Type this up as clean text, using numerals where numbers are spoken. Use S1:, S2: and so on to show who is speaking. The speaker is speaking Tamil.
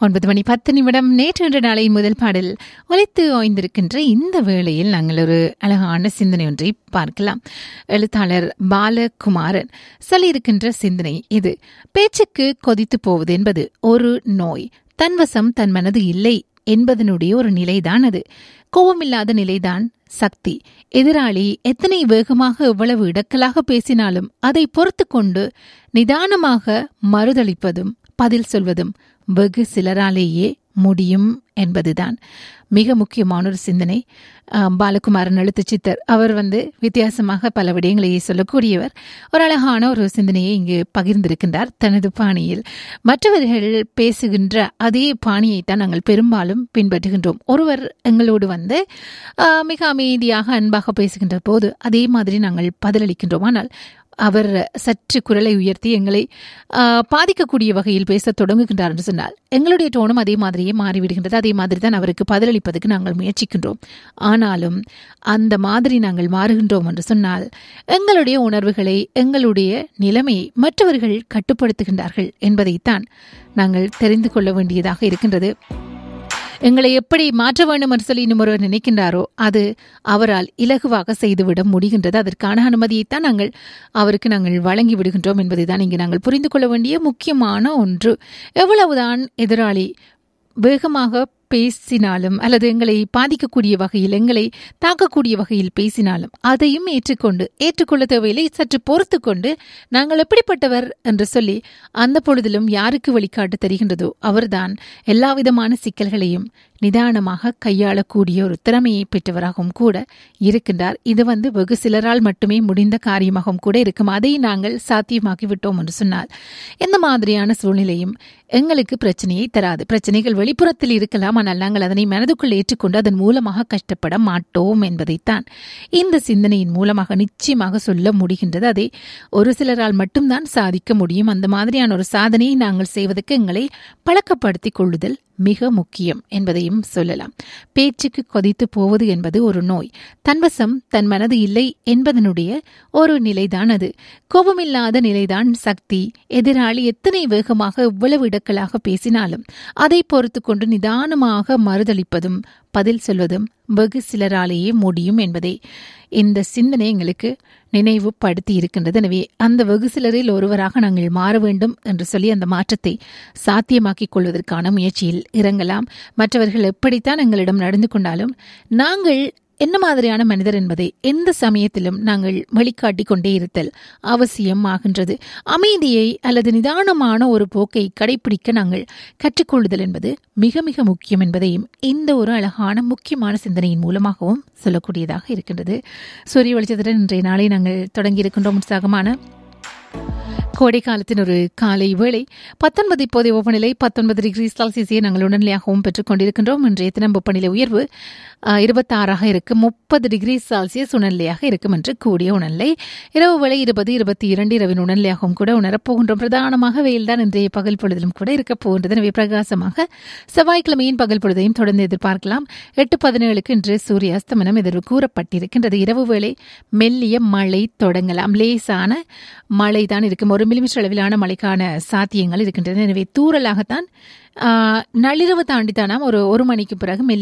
S1: 9:10 நேற்று என்ற நாளின் முதல் பாடல் ஒலித்து ஓய்ந்திருக்கின்ற இந்த வேளையில் நாங்கள் ஒரு அழகான சிந்தனை ஒன்றை பார்க்கலாம். எழுத்தாளர் பாலகுமாரன் சொல்லியிருக்கின்ற சிந்தனை இது: பேச்சுக்கு கொதித்து போவது என்பது ஒரு நோய். தன்வசம் தன் மனது இல்லை என்பதனுடைய ஒரு நிலைதான் அது. கோபமில்லாத நிலைதான் சக்தி. எதிராளி எத்தனை வேகமாக எவ்வளவு இடக்கலாக பேசினாலும் அதை பொறுத்து கொண்டு நிதானமாக மறுதளிப்பதும் பதில் சொல்வதும் வெகு சிலராலேயே முடியும் என்பதுதான் மிக முக்கியமான ஒரு சிந்தனை. பாலகுமாரன் எழுத்து சித்தர் அவர் வித்தியாசமாக பல விடயங்களை சொல்லக்கூடியவர். ஒரு அழகான ஒரு சிந்தனையை இங்கு பகிர்ந்திருக்கின்றார் தனது பாணியில். மற்றவர்கள் பேசுகின்ற அதே பாணியைத்தான் நாங்கள் பெரும்பாலும் பின்பற்றுகின்றோம். ஒருவர் எங்களோடு மிக அமைதியாக அன்பாக பேசுகின்ற போது அதே மாதிரி நாங்கள் பதிலளிக்கின்றோம். ஆனால் அவர் சற்று குரலை உயர்த்தி எங்களை பாதிக்கக்கூடிய வகையில் பேச தொடங்குகின்றார் என்று சொன்னால் எங்களுடைய டோனும் அதே மாதிரியே மாறிவிடுகின்றது. அதே மாதிரி தான் அவருக்கு பதிலளிப்பதற்கு நாங்கள் முயற்சிக்கின்றோம். ஆனாலும் அந்த மாதிரி நாங்கள் மாறுகின்றோம் என்று சொன்னால் எங்களுடைய உணர்வுகளை, எங்களுடைய நிலைமையை மற்றவர்கள் கட்டுப்படுத்துகின்றார்கள் என்பதைத்தான் நாங்கள் தெரிந்து கொள்ள வேண்டியதாக இருக்கின்றது. எங்களை எப்படி மாற்ற வேண்டும் என்று சொல்லி இன்னும் ஒருவர் நினைக்கின்றாரோ அது அவரால் இலகுவாக செய்துவிட முடிகின்றது. அதற்கான அனுமதியைத்தான் அவருக்கு நாங்கள் வழங்கி விடுகின்றோம் என்பதை தான் இங்கு நாங்கள் புரிந்து கொள்ள வேண்டிய முக்கியமான ஒன்று. எவ்வளவுதான் எதிராளி வேகமாக பேசினாலும் அல்லது எங்களை பாதிக்கக்கூடிய வகையில், எங்களை தாக்கக்கூடிய வகையில் பேசினாலும் அதையும் ஏற்றுக்கொள்ள தேவையில்லை. சற்று பொறுத்து கொண்டு நாங்கள் எப்படிப்பட்டவர் என்று சொல்லி அந்த பொழுதிலும் யாருக்கு வழிகாட்டு தெரிகின்றதோ அவர்தான் எல்லா விதமான சிக்கல்களையும் நிதானமாக கையாளக்கூடிய ஒரு திறமையை பெற்றவராகவும் கூட இருக்கின்றார். இது வெகு சிலரால் மட்டுமே முடிந்த காரியமாகவும் கூட இருக்கும். அதை நாங்கள் சாத்தியமாக்கி விட்டோம் என்று சொன்னால் எந்த மாதிரியான சூழ்நிலையும் எங்களுக்கு பிரச்சனையை தராது. பிரச்சனைகள் வெளிப்புறத்தில் இருக்கலாம், ஆனால் நாங்கள் அதனை மனதுக்குள் ஏற்றுக்கொண்டு அதன் மூலமாக கஷ்டப்பட மாட்டோம் என்பதைத்தான் இந்த சிந்தனையின் மூலமாக நிச்சயமாக சொல்ல முடிகின்றது. அதை ஒரு சிலரால் மட்டும்தான் சாதிக்க முடியும். அந்த மாதிரியான ஒரு சாதனையை நாங்கள் செய்வதற்கு எங்களை பழக்கப்படுத்திக் கொள்ளுதல் மிக முக்கியம் என்பதையும் சொல்லலாம். பேச்சுக்கு கொதித்து போவது என்பது ஒரு நோய். தன்வசம் தன் மனது இல்லை என்பதனுடைய ஒரு நிலைதான் அது. கோபமில்லாத நிலைதான் சக்தி. எதிராளி எத்தனை வேகமாக எவ்வளவு இடக்கலாக பேசினாலும் அதை பொறுத்து கொண்டு நிதானமாக மறுதளிப்பதும் பதில் சொல்வதும் வெகு சிலராலேயே முடியும் என்பதை இந்த சிந்தனை எங்களுக்கு நினைவுபடுத்தி இருக்கின்றது. எனவே அந்த வெகு சிலரில் ஒருவராக நாங்கள் மாற வேண்டும் என்று சொல்லி அந்த மாற்றத்தை சாத்தியமாக்கிக் கொள்வதற்கான முயற்சியில் இறங்கலாம். மற்றவர்கள் எப்படித்தான் எங்களிடம் நடந்து கொண்டாலும் நாங்கள் என்ன மாதிரியான மனிதர் என்பதை எந்த சமயத்திலும் நாங்கள் வெளிக்காட்டிக் கொண்டே இருத்தல் அவசியம் ஆகின்றது. அமைதியை அல்லது நிதானமான ஒரு போக்கை கடைபிடிக்க நாங்கள் கற்றுக்கொள்ளுதல் என்பது மிக மிக முக்கியம் என்பதையும் இந்த ஒரு அழகான முக்கியமான சிந்தனையின் மூலமாகவும் சொல்லக்கூடியதாக இருக்கின்றது. சூரிய வெளிச்சத்துடன் இன்றைய நாளை நாங்கள் தொடங்கியிருக்கின்றோம். உற்சாகமான கோடை காலத்தின் ஒரு காலை வேளை. 19 இப்போதைய வெப்பநிலை 19 டிகிரி செல்சியஸை நாங்கள் உடனடியாகவும் பெற்றுக் கொண்டிருக்கின்றோம். இன்றைய தினம் வெப்பநிலை உயர்வு 26 இருக்கும். 30 டிகிரி செல்சியஸ் உணர்நிலையாக இருக்கும் என்று கூடிய உணர்நிலை. இரவு வேளை 20, 22 இரவின் உணர்நிலையாகவும் கூட உணரப்போகின்றோம். பிரதானமாக வெயில்தான் இன்றைய பகல் பொழுதிலும் கூட இருக்கப் போகின்றது. எனவே பிரகாசமாக செவ்வாய்க்கிழமையின் பகல் பொழுதையும் தொடர்ந்து எதிர்பார்க்கலாம். 8:17 இன்று சூரிய அஸ்தமனம் எதிர்வு கூறப்பட்டிருக்கின்றது. இரவு வேளை மெல்லிய மழை தொடங்கலாம். லேசான மழை தான் இருக்கும். 1 மில்லிமீட்டர் அளவிலான மழைக்கான சாத்தியங்கள் இருக்கின்றன. எனவே தூறலாகத்தான் நள்ளிரவு தாண்டித்தானாம் ஒரு மணிக்கு பிறகு